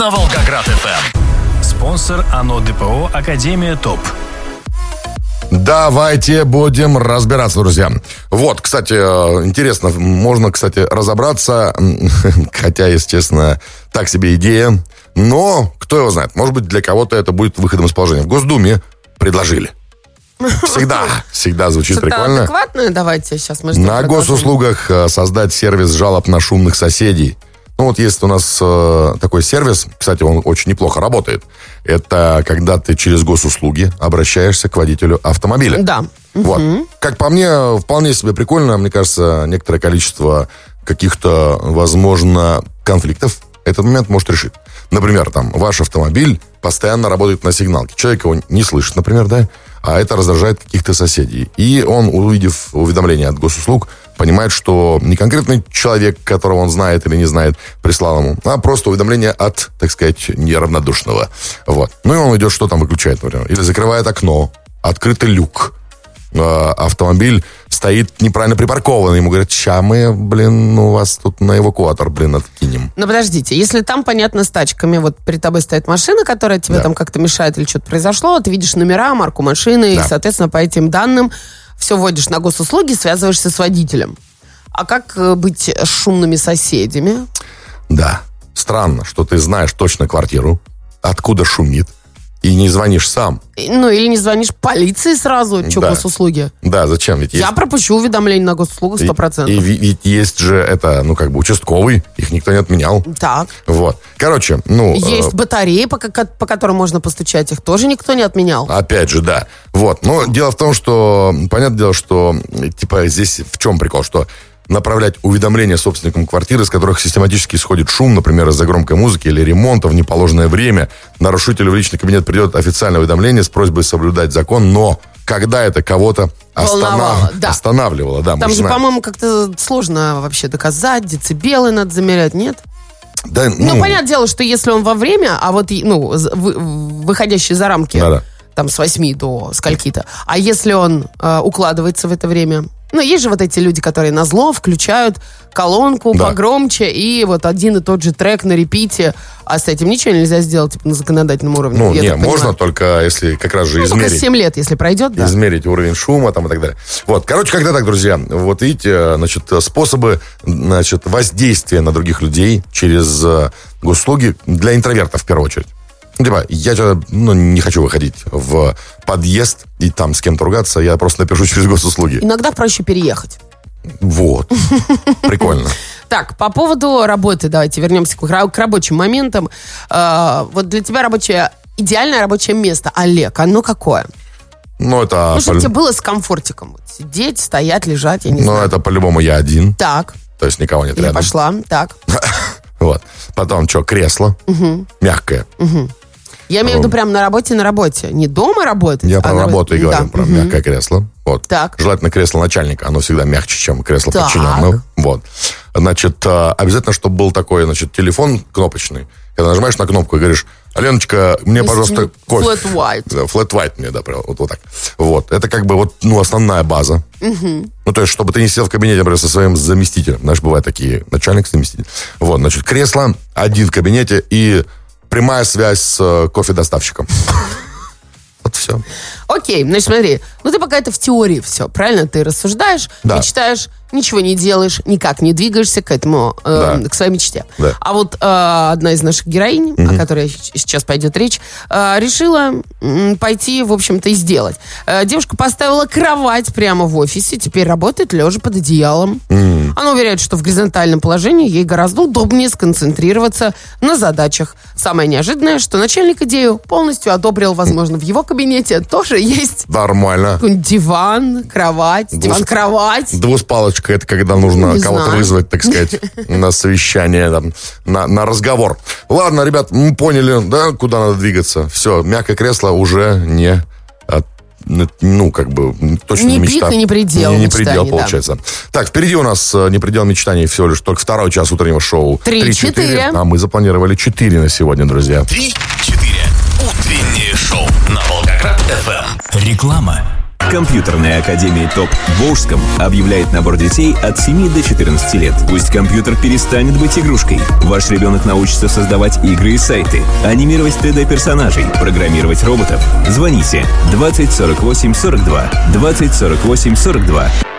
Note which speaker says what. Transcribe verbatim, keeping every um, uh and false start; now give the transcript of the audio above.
Speaker 1: на Волгоград эф эм. Спонсор АНО ДПО Академия ТОП.
Speaker 2: Давайте будем разбираться, друзья. Вот, кстати, интересно, можно, кстати, разобраться, хотя, естественно, так себе идея, но кто его знает, может быть, для кого-то это будет выходом из положения. В Госдуме предложили. Всегда, всегда звучит
Speaker 3: Что-то
Speaker 2: прикольно.
Speaker 3: адекватное давайте сейчас мы ждем.
Speaker 2: На госуслугах создать сервис жалоб на шумных соседей. Ну вот есть у нас э, такой сервис, кстати, он очень неплохо работает. Это когда ты через госуслуги обращаешься к водителю автомобиля.
Speaker 3: Да.
Speaker 2: Вот.
Speaker 3: Угу.
Speaker 2: Как по мне, вполне себе прикольно. Мне кажется, некоторое количество каких-то, возможно, конфликтов этот момент может решить. Например, там, ваш автомобиль постоянно работает на сигналке. Человек его не слышит, например, да? А это раздражает каких-то соседей. И он, увидев уведомление от госуслуг, понимает, что не конкретный человек, которого он знает или не знает, прислал ему, а просто уведомление от, так сказать, неравнодушного. Вот. Ну и он идет, что там выключает, например. Или закрывает окно, открытый люк. Автомобиль стоит неправильно припаркованный. Ему говорят, ща мы, блин, у вас тут на эвакуатор, блин, откинем.
Speaker 3: Но подождите, если там, понятно, с тачками, вот перед тобой стоит машина, которая тебе
Speaker 2: Да.
Speaker 3: там как-то мешает или что-то произошло, ты видишь номера, марку машины,
Speaker 2: Да.
Speaker 3: и, соответственно, по этим данным все вводишь на госуслуги, связываешься с водителем. А как э, быть с шумными соседями?
Speaker 2: Да. Странно, что ты знаешь точно квартиру, откуда шумит, и не звонишь сам.
Speaker 3: И- Ну, или не звонишь полиции сразу, что
Speaker 2: Да.
Speaker 3: госуслуги?
Speaker 2: Да, зачем? Ведь есть...
Speaker 3: Я пропущу уведомление на госуслугу сто процентов.
Speaker 2: И, и ведь есть же это, ну, как бы участковый, их никто не отменял.
Speaker 3: Так.
Speaker 2: Вот. Короче, ну...
Speaker 3: Есть
Speaker 2: э,
Speaker 3: батареи, по, ко- по которым можно постучать, их тоже никто не отменял.
Speaker 2: Опять же, да. Вот. Но дело в том, что, понятное дело, что, типа, здесь в чем прикол, что направлять уведомления собственникам квартиры, с которых систематически исходит шум, например, из-за громкой музыки или ремонта в неположенное время, нарушителю в личный кабинет придет официальное уведомление с просьбой соблюдать закон, но когда это кого-то
Speaker 3: Волновало,
Speaker 2: останов...
Speaker 3: да.
Speaker 2: останавливало, да, мы
Speaker 3: Там же,
Speaker 2: знаем.
Speaker 3: по-моему, как-то сложно вообще доказать, децибелы надо замерять, нет?
Speaker 2: Да,
Speaker 3: Ну, понятное дело, что если он во время, а вот, ну, з- вы- выходящий за рамки,
Speaker 2: Да-да.
Speaker 3: там, с восьми до скольки-то, а если он э, укладывается в это время... Ну, есть же вот эти люди, которые назло включают колонку
Speaker 2: Да.
Speaker 3: погромче, и вот один и тот же трек на репите, а с этим ничего нельзя сделать, типа, на законодательном уровне.
Speaker 2: Ну,
Speaker 3: я
Speaker 2: не,
Speaker 3: так
Speaker 2: можно
Speaker 3: понимаю.
Speaker 2: только, если как раз же
Speaker 3: Ну, только
Speaker 2: измерить.
Speaker 3: семь лет, если пройдет, да.
Speaker 2: Измерить уровень шума там и так далее. Вот, короче, когда так, друзья, вот видите, значит, способы, значит, воздействия на других людей через э, госуслуги для интровертов в первую очередь. Ну, типа, я что-то, ну, не хочу выходить в подъезд и там с кем-то ругаться, я просто напишу через госуслуги.
Speaker 3: Иногда проще переехать.
Speaker 2: Вот. Прикольно.
Speaker 3: Так, по поводу работы, давайте вернемся к, ра- к рабочим моментам. Э, вот для тебя рабочее, идеальное рабочее место, Олег, оно какое?
Speaker 2: Ну, это...
Speaker 3: Ну, чтобы
Speaker 2: по-
Speaker 3: тебе было с комфортиком. Вот сидеть, стоять, лежать, я не
Speaker 2: Ну,
Speaker 3: знаю.
Speaker 2: это по-любому я один,
Speaker 3: Так,
Speaker 2: то есть никого нет
Speaker 3: я
Speaker 2: рядом.
Speaker 3: пошла, так.
Speaker 2: Вот. Потом что, кресло мягкое.
Speaker 3: Я имею в виду прям на работе, на работе. Не дома работать,
Speaker 2: Я
Speaker 3: а
Speaker 2: про
Speaker 3: на
Speaker 2: работу и
Speaker 3: работе.
Speaker 2: говорю,
Speaker 3: Да.
Speaker 2: про
Speaker 3: Мгм.
Speaker 2: мягкое кресло. Вот.
Speaker 3: Так.
Speaker 2: Желательно кресло начальника, оно всегда мягче, чем кресло
Speaker 3: Так.
Speaker 2: подчиненного. Вот. Значит, э, обязательно, чтобы был такой, значит, телефон кнопочный. Когда нажимаешь на кнопку и говоришь, Аленочка, мне, пожалуйста, кофе.
Speaker 3: Flat white.
Speaker 2: Да, flat white мне, да, прям вот, вот так. Вот. Это как бы вот, ну, основная база. Ну, то есть, чтобы ты не сидел в кабинете, например, со своим заместителем. Знаешь, бывают такие, начальник, заместитель. Вот, значит, кресло, один в кабинете и прямая связь с э, кофе-доставщиком. Вот все.
Speaker 3: Окей, значит, смотри. Ну, ты пока это в теории все, правильно? Ты рассуждаешь,
Speaker 2: Да.
Speaker 3: мечтаешь, ничего не делаешь, никак не двигаешься к этому, э,
Speaker 2: Да.
Speaker 3: к своей мечте.
Speaker 2: Да.
Speaker 3: А вот э, одна из наших героинь, о которой щ- сейчас пойдет речь, э, решила м, пойти, в общем-то, и сделать. Э, девушка поставила кровать прямо в офисе, теперь работает лежа под одеялом. Она уверяет, что в горизонтальном положении ей гораздо удобнее сконцентрироваться на задачах. Самое неожиданное, что начальник идею полностью одобрил, возможно, в его кабинете тоже есть
Speaker 2: Нормально.
Speaker 3: какой-нибудь диван, кровать, диван-кровать.
Speaker 2: Двуспалочка, это когда нужно
Speaker 3: Не
Speaker 2: кого-то
Speaker 3: знаю.
Speaker 2: вызвать, так сказать, на совещание, там, на, на разговор. Ладно, ребят, мы поняли, да, куда надо двигаться. Все, мягкое кресло уже не, от- ну, как бы, точно
Speaker 3: Не
Speaker 2: не
Speaker 3: пик
Speaker 2: мечта.
Speaker 3: и не предел
Speaker 2: Не, не
Speaker 3: мечтаний,
Speaker 2: предел,
Speaker 3: да.
Speaker 2: получается. Так, впереди у нас э, не предел мечтаний, всего лишь только второй час утреннего шоу.
Speaker 3: Три-четыре.
Speaker 2: А мы запланировали четыре на сегодня, друзья.
Speaker 1: Три-четыре. Утреннее шоу на Волгоград эф эм. Реклама.
Speaker 4: Компьютерная академия ТОП в Волжском объявляет набор детей от семи до четырнадцати лет. Пусть компьютер перестанет быть игрушкой. Ваш ребенок научится создавать игры и сайты, анимировать три дэ-персонажей, программировать роботов. Звоните двадцать сорок восемь сорок два, двадцать сорок восемь сорок два.